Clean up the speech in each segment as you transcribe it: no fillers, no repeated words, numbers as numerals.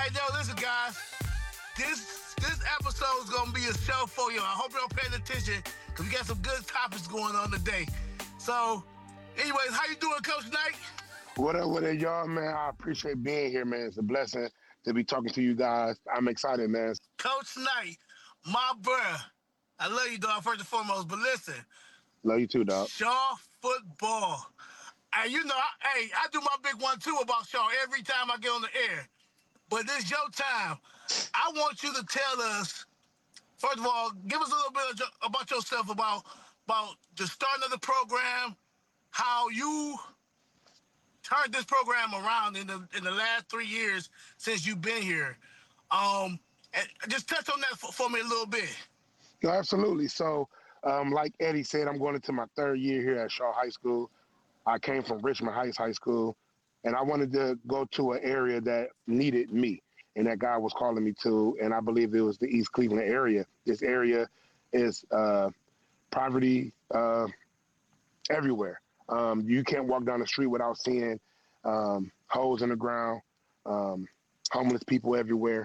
Hey, yo, listen, guys. This episode is gonna be a show for you. I hope you're paying attention because we got some good topics going on today. So, anyways, how you doing, Coach Knight? What up, y'all, man? I appreciate being here, man. It's a blessing to be talking to you guys. I'm excited, man. Coach Knight, my bruh. I love you, dog, first and foremost. But listen, Love you too, dog. Shaw football. And you know, I do my big one too about Shaw every time I get on the air. But this your time. I want you to tell us. First of all, give us a little bit about yourself, about the starting of the program, how you turned this program around in the last 3 years since you've been here. And just touch on that for me a little bit. No, absolutely. So, like Eddie said, I'm going into my third year here at Shaw High School. I came from Richmond Heights High School, and I wanted to go to an area that needed me and that God was calling me to. And I believe it was the East Cleveland area. This area is poverty everywhere. You can't walk down the street without seeing holes in the ground, um, homeless people everywhere,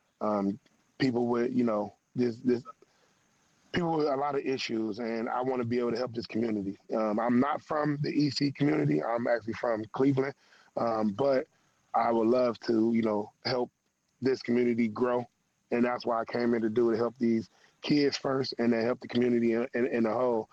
people with, this people with a lot of issues, and I want to be able to help this community. I'm not from the EC community. I'm actually from Cleveland, but I would love to, help this community grow, and that's why I came here to do it, to help these kids first, and then help the community in the whole.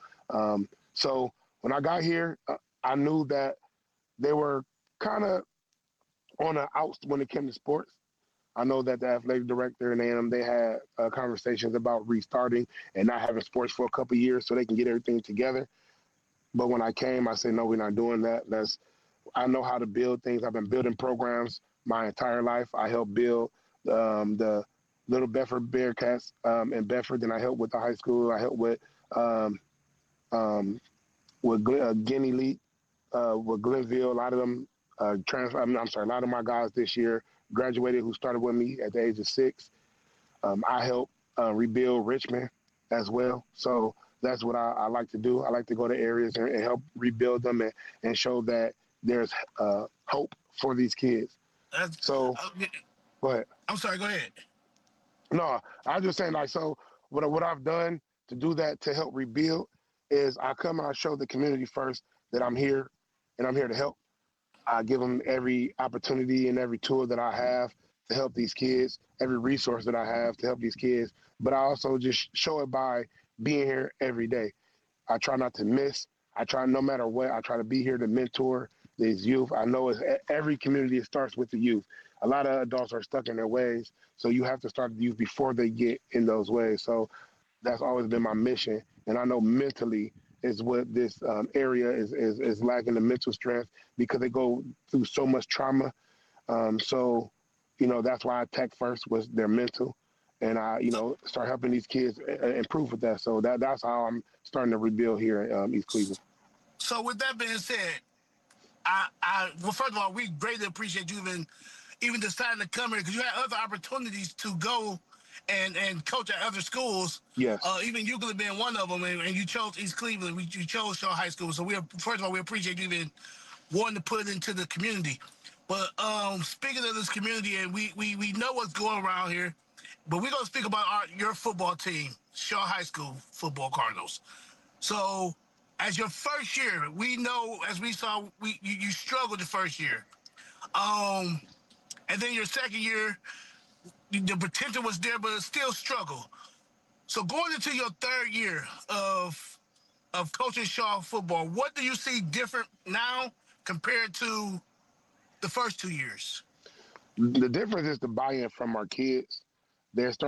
So when I got here, I knew that they were kind of on the outs when it came to sports. I know that the athletic director and they had conversations about restarting and not having sports for a couple of years so they can get everything together. But when I came, I said, no, we're not doing that. I know how to build things. I've been building programs my entire life. I helped build the Little Bedford Bearcats in Bedford. Then I helped with the high school. I helped um, with Guinea League, with Glenville. A lot of them a lot of my guys this year graduated who started with me at the age of 6. I helped rebuild Richmond as well. So that's what I like to do. I like to go to areas and help rebuild them and show that there's hope for these kids. That's, So go ahead. I'm sorry. Go ahead. No, I was just saying, like, so what I've done to do that, to help rebuild, is I come and I show the community first that I'm here and I'm here to help. I give them every opportunity and every tool that I have to help these kids, every resource that I have to help these kids. But I also just show it by being here every day. I try not to miss. I try, no matter what, I try to be here to mentor these youth. I know every community, it starts with the youth. A lot of adults are stuck in their ways, so you have to start the youth before they get in those ways. So that's always been my mission. And I know mentally is what this area is lacking, the mental strength, because they go through so much trauma. So, that's why I attack first was their mental. And I, So, start helping these kids improve with that. So that's how I'm starting to rebuild here in East Cleveland. so with that being said, well, first of all, we greatly appreciate you even deciding to come here because you had other opportunities to go and coach at other schools. Yes. Even Euclid being one of them, and you chose East Cleveland. You chose Shaw High School. So first of all, we appreciate you even wanting to put it into the community. But speaking of this community, and we know what's going around here, but we're gonna speak about your football team, Shaw High School Football Cardinals. So, as your first year, we know, as we saw, you struggled the first year. Um, and then your second year, the potential was there, but it still struggled. So going into your third year of coaching Shaw football, what do you see different now compared to the first 2 years? The difference is the buy-in from our kids. They're